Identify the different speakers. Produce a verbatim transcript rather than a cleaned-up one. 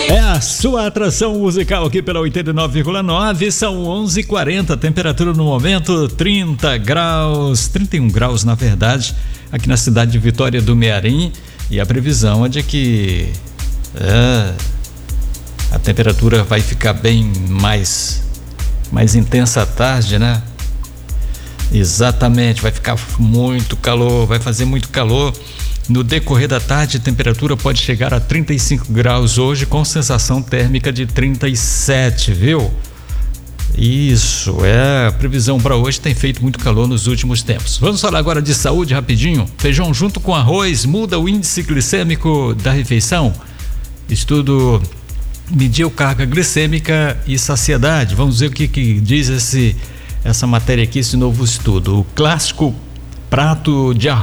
Speaker 1: É a sua atração musical aqui pela oitenta e nove vírgula nove, são onze e quarenta, temperatura no momento trinta graus, trinta e um graus na verdade, aqui na cidade de Vitória do Mearim, e a previsão é de que é, a temperatura vai ficar bem mais, mais intensa à tarde, né? Exatamente, vai ficar muito calor, vai fazer muito calor. No decorrer da tarde, a temperatura pode chegar a trinta e cinco graus hoje, com sensação térmica de trinta e sete, viu? Isso, é a previsão para hoje, tem feito muito calor nos últimos tempos. Vamos falar agora de saúde rapidinho. Feijão junto com arroz muda o índice glicêmico da refeição. Estudo mediu carga glicêmica e saciedade. Vamos ver o que, que diz esse, essa matéria aqui, esse novo estudo. O clássico prato de arroz